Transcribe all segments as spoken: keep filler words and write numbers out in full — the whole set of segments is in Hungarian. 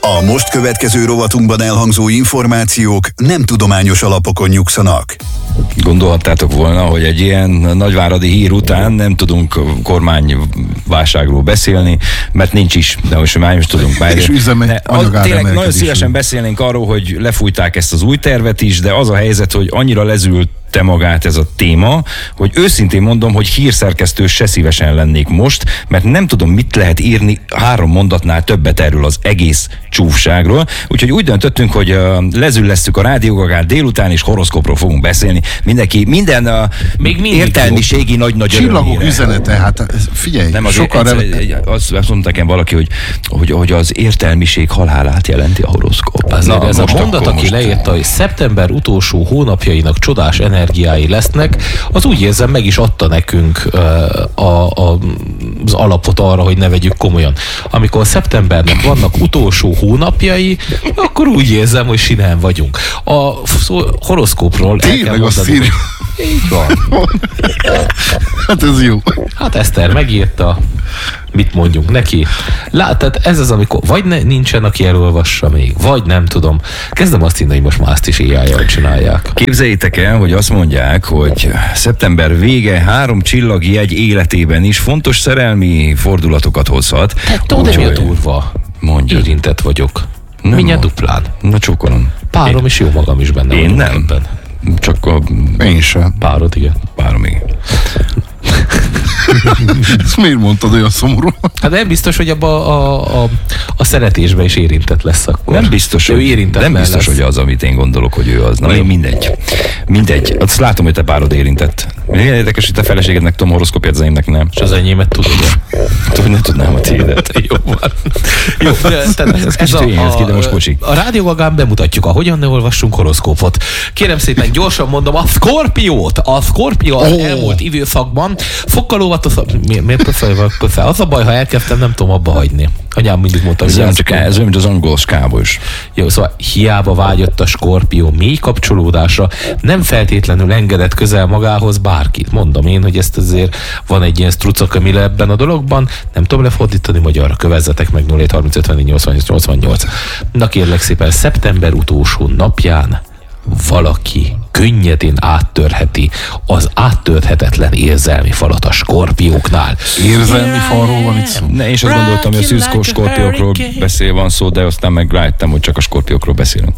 A most következő rovatunkban elhangzó információk nem tudományos alapokon nyugszanak. Gondolhattátok volna, hogy egy ilyen nagyváradi hír után nem tudunk kormányválságról beszélni, mert nincs is, de most már most tudunk. Már És üzemanyag az, tényleg nagyon szívesen beszélnénk arról, hogy lefújták ezt az új tervet is, de az a helyzet, hogy annyira lezült te magát ez a téma, hogy őszintén mondom, hogy hírszerkesztő se szívesen lennék most, mert nem tudom, mit lehet írni három mondatnál többet erről az egész csúfságról. Úgyhogy úgy döntöttünk, hogy uh, lezüllesszük a rádiógagát délután, és horoszkópról fogunk beszélni. Mindenki, minden uh, Még értelmiségi nagy-nagy csillagok üzenete, hát figyelj, nem, sokan egyszer, reve... azt, azt mondta nekem valaki, hogy, hogy, hogy az értelmiség halálát jelenti a horoszkóp. Azért ez a mondat, aki most... leírta, hogy szeptember utolsó hónapjainak csodás energiái lesznek, az úgy érzem, meg is adta nekünk uh, a, a, az alapot arra, hogy ne vegyük komolyan. Amikor szeptembernek vannak utolsó hónapjai, akkor úgy érzem, hogy sinen vagyunk. A horoszkópról el kell mondani, hogy így van. Hát ez jó. Hát Eszter megírta, mit mondjunk neki. Látod, ez az, amikor vagy ne, nincsen, aki elolvassa még, vagy nem tudom. Kezdem azt hinni, hogy most már azt is éjjel csinálják. Képzeljétek el, hogy azt mondják, hogy szeptember vége három csillagi jegy életében is fontos szerelmi fordulatokat hozhat. Hát tudod, mi a durva? Mondja. Érintett vagyok. Mindjárt duplán. Na csókolom. Párom Én... is jó magam is benne. Én nem. Ebben. Csak a... Én sem. Párod, igen. Párom, igen. Ezt miért mondtad olyan szomorú? Hát nem biztos, hogy abban a, a, a szeretésben is érintett lesz akkor. Nem biztos, ő hogy, nem biztos lesz. hogy az, amit én gondolok, hogy ő az. Na, én mindegy. Mindegy. Azt látom, hogy te párod érintett. Milyen érdekes, hogy te feleségednek tudom horoszkópját, az enyémnek nem. És az enyémet tudod. Tudod, ne tudnám a tiédet. Jó van. Jó, ez, ez a, a, a rádiógagán bemutatjuk, a hogyan ne olvassunk horoszkópot. Kérem szépen, gyorsan mondom, a Szkorpiót. A Szkorpió az oh. elmúlt időszakban fokkal óvatosabb. Mi, miért pöfel? Az a baj, ha elkezdtem, nem tudom abba hagyni. Anyám mindig mondta, hogy ez csak ez olyan, mint az angol skábos. Jó, szóval hiába vágyott a Skorpió mély kapcsolódásra, nem feltétlenül engedett közel magához bárkit. Mondom én, hogy ezt azért van egy ilyen strucakömile ebben a dologban, nem tudom lefordítani magyarra, kövezzetek meg nulla hét harminc ötven nyolcvannyolc nyolcvannyolc. Na kérlek szépen, szeptember utolsó napján valaki könnyedén áttörheti az áttörhetetlen érzelmi falat a skorpióknál. Érzelmi falról van itt szó. Ne, én is azt gondoltam, hogy a szűzkó skorpiókról beszél van szó, de aztán meg rájöttem, hogy csak a skorpiókról beszélünk.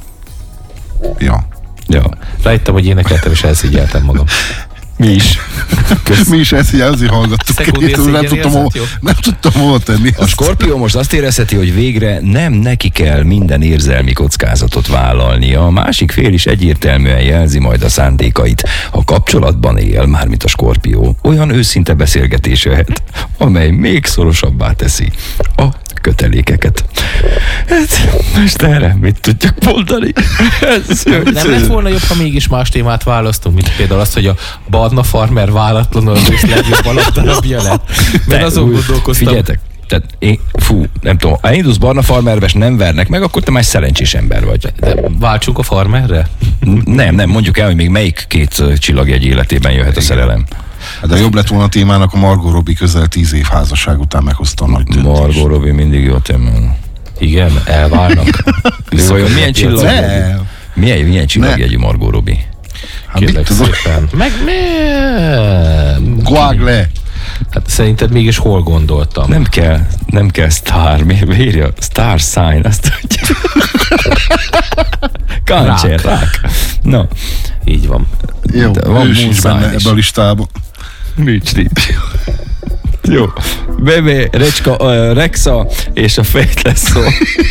Ja. Ja. Rájöttem, hogy énekeltem és elszégyeltem magam. Mi is. Kösz. Mi is ezt azért hallgattuk. Nem tudtam, hol, nem tudtam hol tenni. A Skorpió most azt érezheti, hogy végre nem neki kell minden érzelmi kockázatot vállalnia. A másik fél is egyértelműen jelzi majd a szándékait. Ha kapcsolatban él, mármint a Skorpió, olyan őszinte beszélgetés jöhet, amely még szorosabbá teszi a kötelékeket. Hát, most erre mit tudjak mondani? Ez, nem lett volna jobb, ha mégis más témát választunk, mint például azt, hogy a barna farmer válatlanul az ősz legjobb alapdarabja lett. Mert azon gondolkoztam. Figyeljetek, tehát én, fú, nem tudom, ha indulsz barna farmerbe, és nem vernek meg, akkor te már szerencsés ember vagy. De váltsunk a farmerre? Nem, nem, mondjuk el, hogy még melyik két csillagjegy életében jöhet a szerelem. De jobb lett volna a témának, a Margot Robbie közel tíz év házasság után meghozta a nagy döntést. Margot Robbie mindig jó téma. Igen, elválnak. Vajon milyen csillagjegy? Milyen, milyen csillagjegyű Margot Robbie? Hát kérlek szépen. Meg mi? Guagle. Hát szerinted mégis hol gondoltam? Nem kell, nem kell star, miért írja? Star sign, azt tudja. Kancsér, rák. No. Így van. Jó, ő sincs benne ebbe a listában. Nincs, nincs. Jó. Bebé, Recska, uh, Rexa és a Fejt lesz szó.